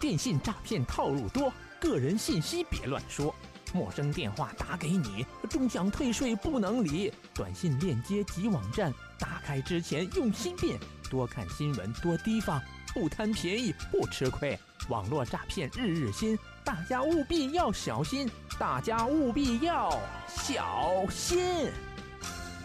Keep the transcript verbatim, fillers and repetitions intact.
电信诈骗套路多，个人信息别乱说。陌生电话打给你，终享退税不能理。短信链接及网站，打开之前用心辨。多看新闻，多提防，不贪便宜不吃亏。网络诈骗日日新，大家务必要小心，大家务必要小心。